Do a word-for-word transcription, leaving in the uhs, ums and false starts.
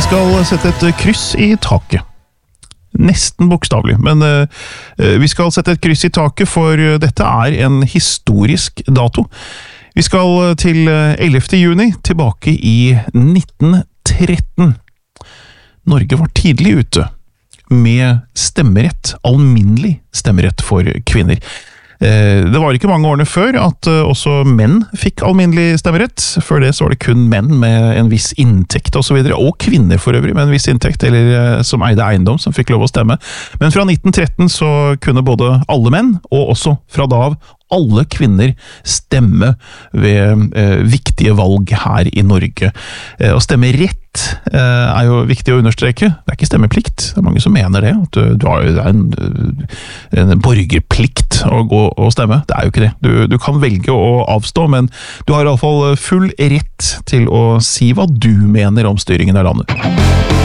skal sette et kryss i taket. Nesten bokstavelig, men uh, vi skal sette et kryss i taket, for dette er en historisk dato. Vi skal til ellevte juni, tilbake i nitten tretten. Norge var tidlig ute med stemmerett, alminnelig stemmerett for kvinner. Det var ikke mange årene før at også menn fikk alminnelig stemmerett. Før det så var det kun menn med en viss inntekt og så videre, og kvinner for øvrig med en viss inntekt, eller som eide eiendom, som fikk lov å stemme. Men fra nitten tretten så kunne både alle menn, og også fra da av alle kvinner stemme ved eh, viktige valg her i Norge. Eh, å stemme rett eh, er jo viktig å understreke. Det er ikke stemmeplikt. Det er mange som mener det. At du, du har jo en, en borgerplikt å gå og stemme. Det er jo ikke det. Du, du kan velge å avstå, men du har i alle fall full rett til å si hva du mener om styringen av landet.